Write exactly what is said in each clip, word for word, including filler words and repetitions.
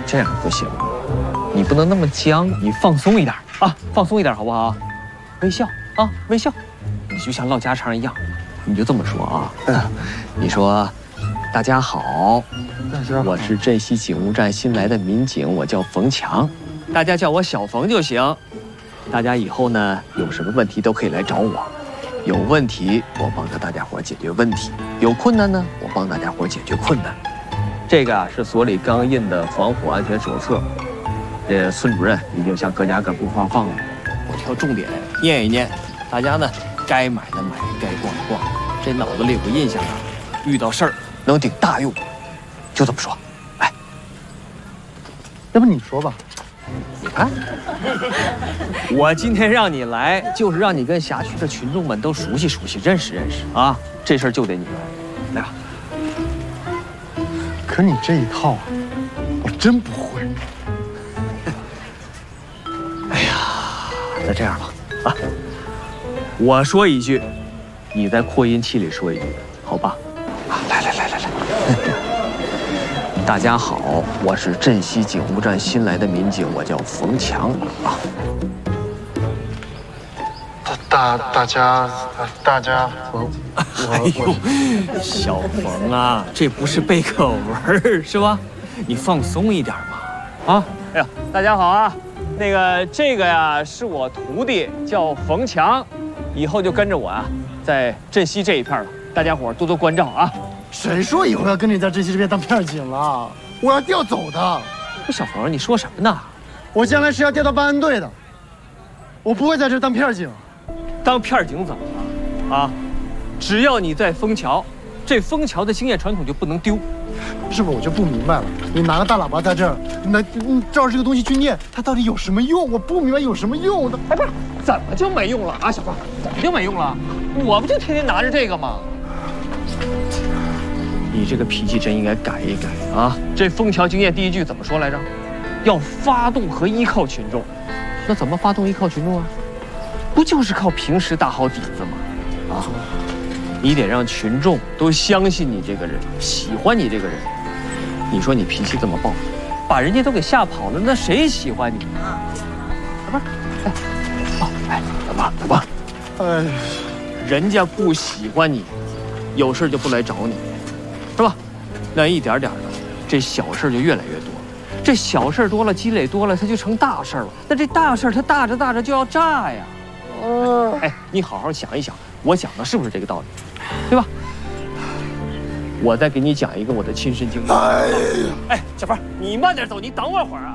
这样不行，你不能那么僵，你放松一点啊，放松一点好不好？微笑啊，微笑，你就像唠家常一样，你就这么说啊。你说，大家好， 大家好， 我是镇西警务站新来的民警，我叫冯强，大家叫我小冯就行。大家以后呢，有什么问题都可以来找我。 有问题，我帮着大家伙解决问题；有困难呢，我帮大家伙解决困难。这个啊是所里刚印的防火安全手册，这孙主任已经向各家各户发放了。我挑重点念一念，大家呢该买的买，该逛的逛，这脑子里有个印象啊，遇到事儿能顶大用，就这么说。哎， 要不你说吧。 你看，我今天让你来，就是让你跟辖区的群众们都熟悉熟悉、认识认识啊！这事儿就得你来，来吧。 可你这一套啊，我真不会。 哎呀，那这样吧，啊，我说一句，你在扩音器里说一句，好吧？啊，来来来来来。大家好，我是镇西警务站新来的民警，我叫冯强啊。 大大大家大家，我我哎呦，小冯啊，这不是背课文是吧？你放松一点嘛。啊，哎呀，大家好啊，那个这个呀是我徒弟，叫冯强，以后就跟着我啊，在镇西这一片了，大家伙多多关照啊。 谁说以后要跟你在镇西这边当片警了？我要调走的。 这小冯，你说什么呢？ 我将来是要调到办案队的，我不会在这当片警。 当片警怎么了？啊，只要你在枫桥，这枫桥的经验传统就不能丢。 是不是我就不明白了？你拿个大喇叭在这儿，那你照着这个东西去念，它到底有什么用？我不明白有什么用的。 哎，不是，怎么就没用了啊，小冯？怎么就没用了？我不就天天拿着这个吗？ 你这个脾气真应该改一改啊！这枫桥经验第一句怎么说来着？要发动和依靠群众。那怎么发动依靠群众啊？不就是靠平时打好底子吗？啊！你得让群众都相信你这个人，喜欢你这个人。你说你脾气这么暴，把人家都给吓跑了，那谁喜欢你啊？不是，哎，哦，哎，怎么怎么？ 哎， 人家不喜欢你，有事就不来找你。 是吧？那一点点的，这小事就越来越多。这小事多了，积累多了，它就成大事了。那这大事它大着大着就要炸呀！哦，哎，你好好想一想，我讲的是不是这个道理？对吧？我再给你讲一个我的亲身经历。哎呀，哎，小范，你慢点走，你等我会儿啊。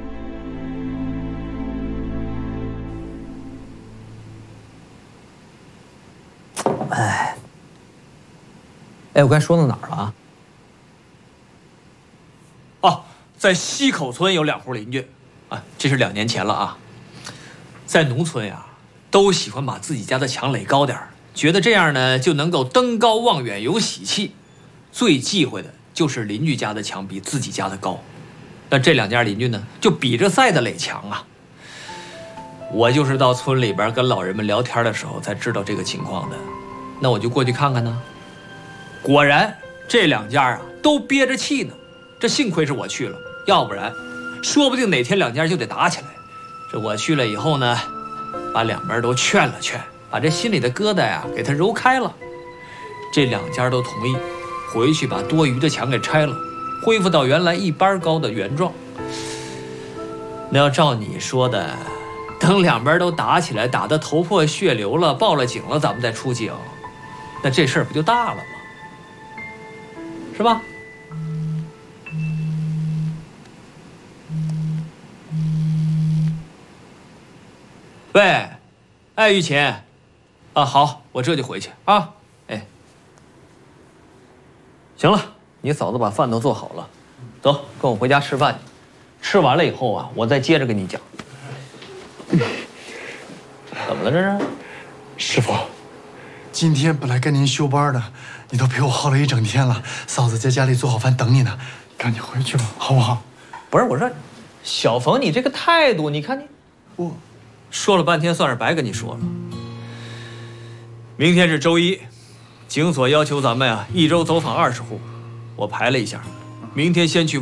哎。 哎，我刚才说到哪儿了啊？哦，在西口村有两户邻居，啊，这是两年前了啊。在农村呀，都喜欢把自己家的墙垒高点儿，觉得这样呢就能够登高望远，有喜气。最忌讳的就是邻居家的墙比自己家的高。那这两家邻居呢，就比着赛的垒墙啊。我就是到村里边跟老人们聊天的时候才知道这个情况的，那我就过去看看呢。 果然，这两家啊都憋着气呢。这幸亏是我去了，要不然，说不定哪天两家就得打起来。这我去了以后呢，把两边都劝了劝，把这心里的疙瘩呀给它揉开了。这两家都同意，回去把多余的墙给拆了，恢复到原来一般高的原状。那要照你说的，等两边都打起来，打得头破血流了，报了警了，咱们再出警，那这事儿不就大了吗？ 是吧？喂，哎，玉琴，啊，好，我这就回去啊。哎，行了，你嫂子把饭都做好了，走，跟我回家吃饭去。吃完了以后啊，我再接着跟你讲。怎么了这是？ 师傅，今天本来跟您休班的。 你都陪我耗了一整天了，嫂子在家里做好饭等你呢，赶紧回去吧，好不好？ 不是，我说，小冯，你这个态度，你看你， 我说了半天，算是白跟你说了。明天是周一，警所要求咱们呀、啊、一周走访二十户，我排了一下，明天先去。